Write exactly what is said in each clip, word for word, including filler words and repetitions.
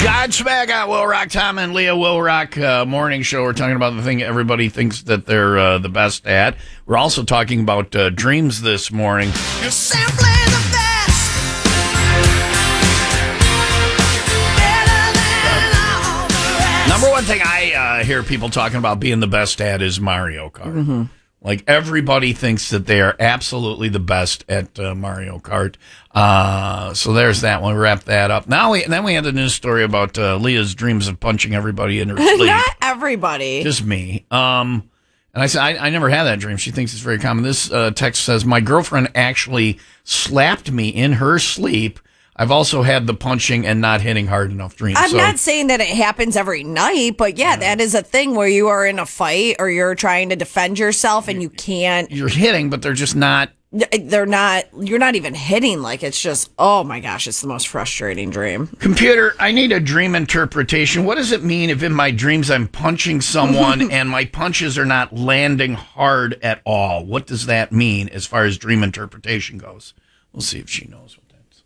Godsmack on Will Rock, Tom and Leah Will Rock uh, morning show. We're talking about the thing everybody thinks that they're uh, the best at. We're also talking about uh, dreams this morning. You're simply the best. Better than all the rest. Number one thing I uh, hear people talking about being the best at is Mario Kart. Mm-hmm. Like, everybody thinks that they are absolutely the best at uh, Mario Kart. Uh, so there's that one. We wrap that up. Now we, and then we had the news story about uh, Leah's dreams of punching everybody in her sleep. Not everybody. Just me. Um, and I said, I, I never had that dream. She thinks it's very common. This uh, text says, my girlfriend actually slapped me in her sleep. I've also had the punching and not hitting hard enough dreams. I'm so, not saying that it happens every night, but yeah, yeah, that is a thing where you are in a fight or you're trying to defend yourself and you can't. You're hitting, but they're just not. They're not. You're not even hitting. Like, it's just, oh my gosh, it's the most frustrating dream. Computer, I need a dream interpretation. What does it mean if in my dreams I'm punching someone and my punches are not landing hard at all? What does that mean as far as dream interpretation goes? We'll see if she knows what.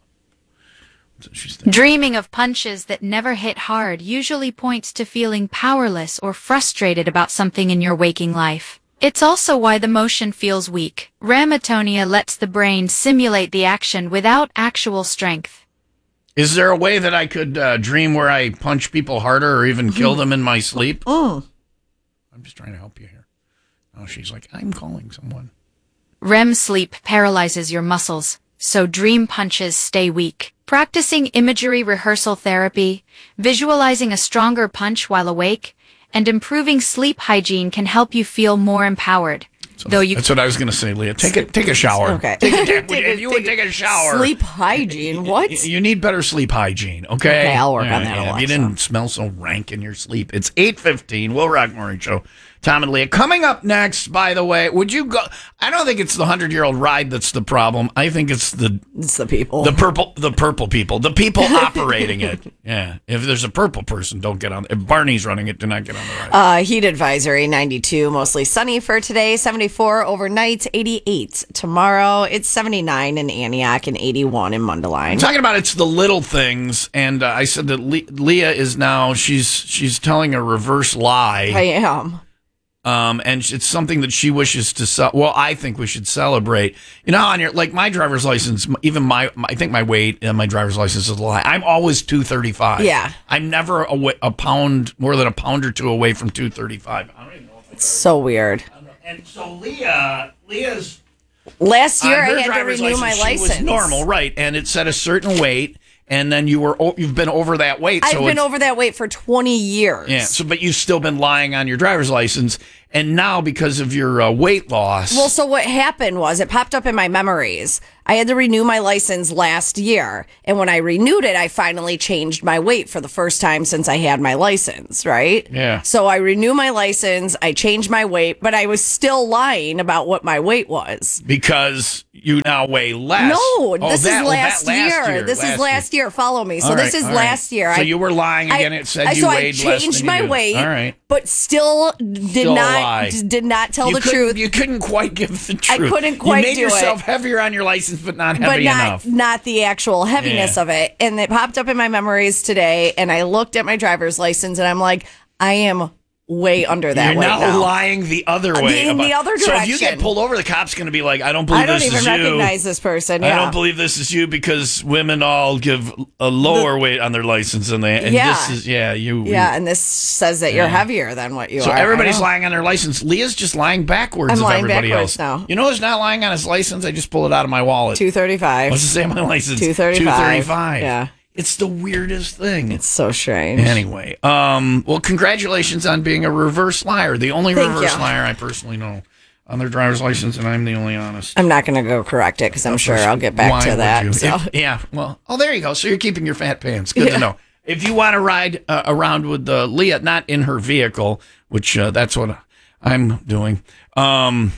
Dreaming of punches that never hit hard usually points to feeling powerless or frustrated about something in your waking life. It's also why the motion feels weak. REM atonia lets the brain simulate the action without actual strength. Is there a way that I could uh, dream where I punch people harder or even kill them in my sleep? Oh. I'm just trying to help you here. Oh, she's like, I'm calling someone. REM sleep paralyzes your muscles, so dream punches stay weak. Practicing imagery rehearsal therapy, visualizing a stronger punch while awake, and improving sleep hygiene can help you feel more empowered. So Though you that's what I was going to say, Leah. Take a take a shower. Okay. Take a, take, Take a- if you would take take a shower. Sleep hygiene. What? You, you need better sleep hygiene, okay? Okay, I'll work on that, Yeah, if Alexa. you didn't smell so rank in your sleep. It's eight fifteen, Will Rock Morning Show. Tom and Leah. Coming up next, by the way, would you go? I don't think it's the hundred-year-old ride that's the problem. I think it's the It's the people. the purple the purple people, the people operating it. Yeah. If there's a purple person, don't get on. If Barney's running it, do not get on the ride. Uh, heat advisory, ninety-two, mostly sunny for today, seventy-four overnight, eighty-eight tomorrow. It's seventy-nine in Antioch and eighty-one in Mundelein. I'm talking about it's the little things, and uh, I said that Le- Leah is now she's she's telling a reverse lie. I am. Um, and it's something that she wishes to sell. Well, I think we should celebrate. You know, on your like my driver's license, even my, my I think my weight and my driver's license is a lie. I'm always two thirty-five. Yeah, I'm never a, wa- a pound more than a pound or two away from two thirty-five. I don't even know if I it's so weird. And so Leah, Leah's Last year on her I had to driver's renew my she license. was normal, right? And it said a certain weight, and then you were o- you've been over that weight. I've so been it's- over that weight for twenty years. Yeah. So, but you've still been lying on your driver's license, and now because of your uh, weight loss. Well, so what happened was it popped up in my memories. I had to renew my license last year. And when I renewed it, I finally changed my weight for the first time since I had my license, right? Yeah. So I renew my license, I changed my weight, but I was still lying about what my weight was. Because you now weigh less. No, Oh, this that- is oh, last, that last year. This is last year. Follow me. So All this right, is all last right. year. So I- you were lying again. It said you so weighed I less changed than my you did. weight, All right. but still did Still a not lie. did not tell You the couldn't- truth. You couldn't quite give the I truth. couldn't quite You made do yourself it. heavier on your license, but not but heavy not enough. not the actual heaviness Yeah. of it. And it popped up in my memories today, and I looked at my driver's license, and I'm like, I am way under that You're weight now, now. lying the other way. in the about- other So if you get direction. pulled over, the cop's going to be like, I don't believe I don't this even is you. recognize this person. I Yeah. don't believe this is you because women all give a lower weight on their license than they. And Yeah. this is yeah you. yeah, and this says that you're Yeah. heavier than what you So are. I everybody's know. lying on their license. Leah's just lying backwards I'm of lying everybody backwards else. now. You know who's not lying on his license? I just pulled it out of my wallet. two thirty-five. What's it say on my license? two thirty-five. two thirty-five. Yeah. It's the weirdest thing. It's so strange. Anyway, um, well, congratulations on being a reverse liar. The only Thank reverse you. liar I personally know on their driver's license, and I'm the only honest. I'm not going to go correct it because I'm sure I'll get back Why to would that. you? So. If- yeah, well, oh, there you go. So you're keeping your fat pants. Good Yeah. to know. If you want to ride uh, around with uh, Leah, not in her vehicle, which uh, that's what I'm doing, um,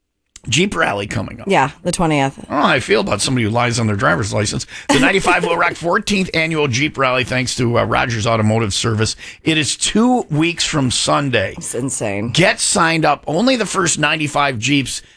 Jeep Rally coming up. Yeah, the twentieth. I don't know how I feel about somebody who lies on their driver's license. The ninety-five Will Rock fourteenth annual Jeep Rally, thanks to uh, Rogers Automotive Service. It is two weeks from Sunday. It's insane. Get signed up. Only the first ninety-five Jeeps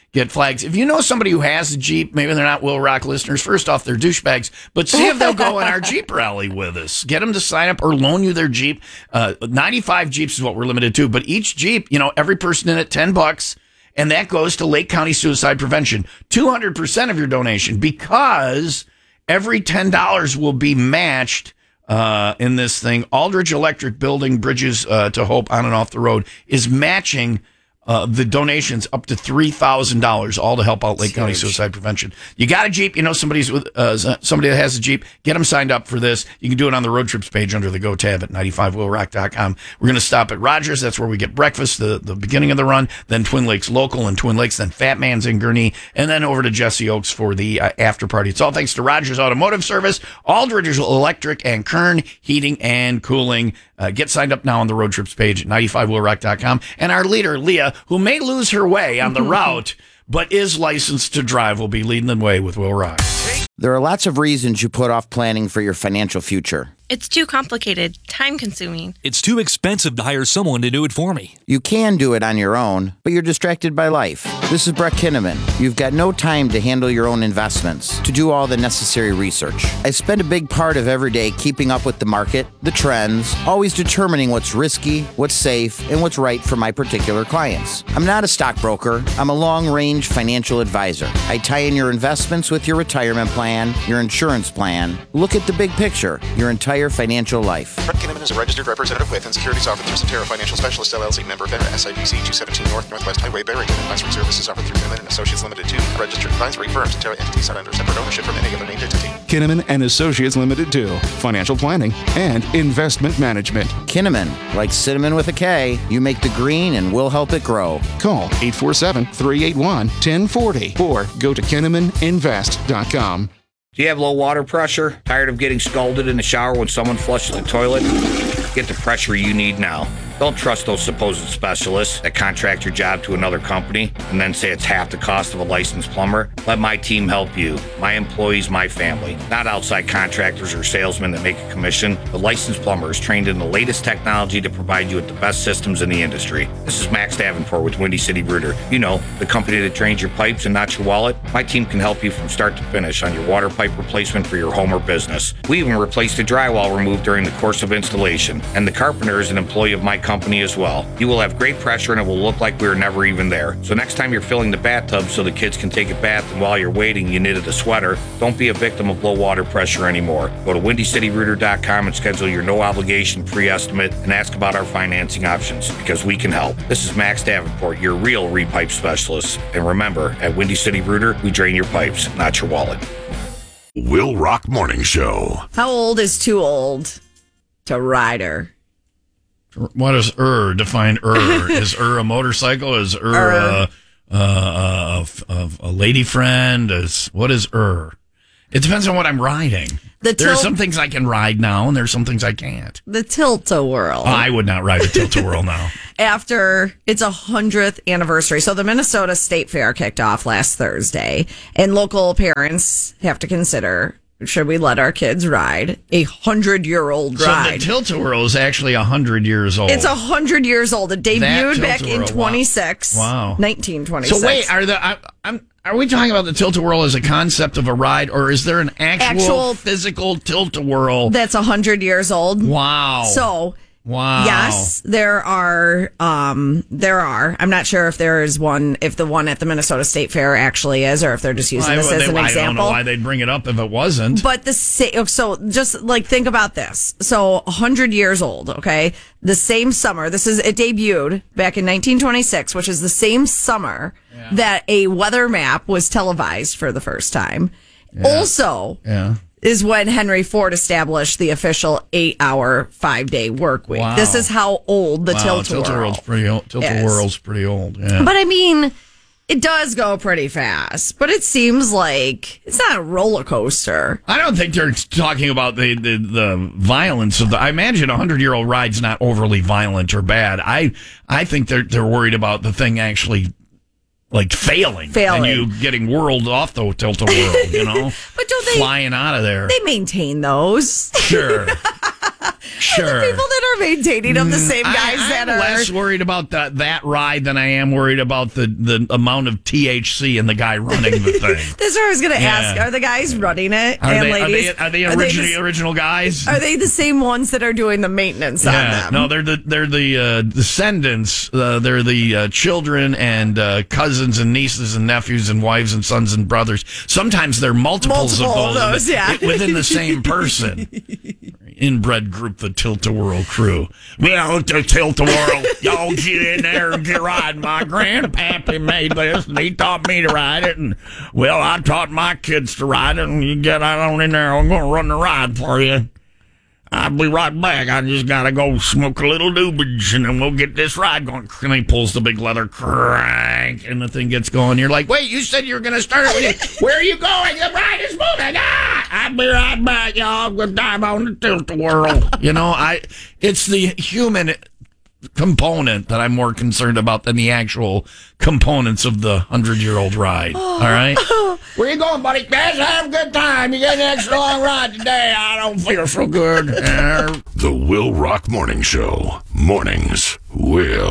get flags. If you know somebody who has a Jeep, maybe they're not Will Rock listeners, first off, they're douchebags, but see if they'll go in our Jeep rally with us. Get them to sign up or loan you their Jeep. Uh, ninety-five Jeeps is what we're limited to, but each Jeep, you know, every person in it, ten bucks, and that goes to Lake County Suicide Prevention. two hundred percent of your donation, because every ten dollars will be matched uh, in this thing. Aldridge Electric Building Bridges uh, to Hope on and off the road is matching Uh, the donations up to three thousand dollars, all to help out Lake County Suicide Prevention. You got a Jeep, you know somebody's with uh, somebody that has a Jeep, get them signed up for this. You can do it on the road trips page under the Go tab at ninety-five will rock dot com. We're going to stop at Rogers. That's where we get breakfast, the, the beginning of the run, then Twin Lakes Local and Twin Lakes, then Fat Man's in Gurnee, and then over to Jesse Oaks for the uh, after party. It's all thanks to Rogers Automotive Service, Aldridge Electric, and Kern Heating and Cooling. Uh, get signed up now on the road trips page at ninety-five will rock dot com. And our leader, Leah, who may lose her way on the route, but is licensed to drive, will be leading the way with Will Rock. There are lots of reasons you put off planning for your financial future. It's too complicated, time-consuming. It's too expensive to hire someone to do it for me. You can do it on your own, but you're distracted by life. This is Brett Kinnaman. You've got no time to handle your own investments, to do all the necessary research. I spend a big part of every day keeping up with the market, the trends, always determining what's risky, what's safe, and what's right for my particular clients. I'm not a stockbroker. I'm a long-range financial advisor. I tie in your investments with your retirement plan, your insurance plan. Look at the big picture, your entire financial life. Brett Kinnaman is a registered representative with and securities offered through Centera Financial Specialist L L C, member FINRA, S I B C two seventeen North Northwest Highway, Barrington. Advisory services offered through Kinnaman and Associates Limited to a registered advisory firm. Centera entities not under separate ownership from any other named entity. Kinnaman and Associates Limited to financial planning and investment management. Kinnaman, like cinnamon with a K, you make the green and we'll help it grow. Call eight four seven, three eight one, one oh four oh or go to kinnaman invest dot com. Do you have low water pressure? Tired of getting scalded in the shower when someone flushes the toilet? Get the pressure you need now. Don't trust those supposed specialists that contract your job to another company and then say it's half the cost of a licensed plumber. Let my team help you. My employees, my family. Not outside contractors or salesmen that make a commission. The licensed plumber is trained in the latest technology to provide you with the best systems in the industry. This is Max Davenport with Windy City Rooter. You know, the company that drains your pipes and not your wallet. My team can help you from start to finish on your water pipe replacement for your home or business. We even replaced the drywall removed during the course of installation. And the carpenter is an employee of my company as well. You will have great pressure and it will look like we were never even there. So next time you're filling the bathtub so the kids can take a bath and while you're waiting you knitted a sweater, don't be a victim of low water pressure anymore. Go to windy city rooter dot com and schedule your no obligation free estimate and ask about our financing options because we can help. This is Max Davenport, your real repipe specialist. And remember, at Windy City Rooter, we drain your pipes, not your wallet. Will Rock Morning Show. How old is too old to ride her? What is er? Define er. Is er a motorcycle? Is er, er. Uh, uh, a, a lady friend? Is what is er? It depends on what I'm riding. The there are tilt- some things I can ride now, and there's some things I can't. The Tilt-A-Whirl. Oh, I would not ride a Tilt-A-Whirl now. After its one hundredth anniversary. So the Minnesota State Fair kicked off last Thursday, and local parents have to consider, should we let our kids ride a hundred-year-old ride? So the Tilt-A-Whirl is actually a hundred years old. It's a hundred years old. It debuted That back in Tilt-A-Whirl, twenty-six. Wow. nineteen twenty-six. So wait, are the I, I'm are we talking about the Tilt-A-Whirl as a concept of a ride, or is there an actual, Actual- physical Tilt-A-Whirl? That's a hundred years old. Wow. So wow. yes, there are. Um, there are. I'm not sure if there is one. If the one at the Minnesota State Fair actually is, or if they're just using I, this as they, an I example. don't know why they'd bring it up if it wasn't. But the sa- so just like think about this. So one hundred years old, okay? The same summer. This is it debuted back in nineteen twenty-six, which is the same summer yeah. that a weather map was televised for the first time. Yeah. Also, yeah. is when Henry Ford established the official eight-hour, five-day work week. Wow. This is how old the wow, Tilt-A-Whirl Tilt-A-Whirl's pretty old. Tilt-A-Whirl's pretty old. Yeah. But I mean, it does go pretty fast, but it seems like it's not a roller coaster. I don't think they're talking about the, the, the violence of the. I imagine a hundred-year-old ride's not overly violent or bad. I I think they're they're worried about the thing actually like failing, failing. and you getting whirled off the Tilt-A-Whirl, you know, but don't they flying out of there? They maintain those, sure. Sure. The people that are maintaining them, the same guys I, that I'm are. less worried about that that ride than I am worried about the, the amount of T H C in the guy running the thing. That's what I was going to Yeah. ask. Are the guys running it Are and they, ladies? Are they, are they, Are they original, the- original guys? Are they the same ones that are doing the maintenance on Yeah, them? no, they're the they're the uh, descendants. Uh, they're the uh, children and uh, cousins and nieces and nephews and wives and sons and brothers. Sometimes they're multiples Multiple of of those, those, yeah. within the same person. Inbred group, the Tilt-A-Whirl crew. Well, the Tilt-A-Whirl, y'all get in there and get riding. My grandpappy made this, and he taught me to ride it. And well, I taught my kids to ride it. And you get on in there, I'm going to run the ride for you. I'll be right back. I just got to go smoke a little doobage, and then we'll get this ride going. And he pulls the big leather crank, and the thing gets going. You're like, wait, you said you were going to start it with you. Where are you going? The ride is moving. Ah! I'll be right back, y'all. Good time on the Tilt-A-Whirl. You know, I. It's the human component that I'm more concerned about than the actual components of the hundred-year-old ride. All right? Where you going, buddy? Guys, have a good time. You get an extra long ride today. I don't feel so good. The Will Rock Morning Show. Mornings will.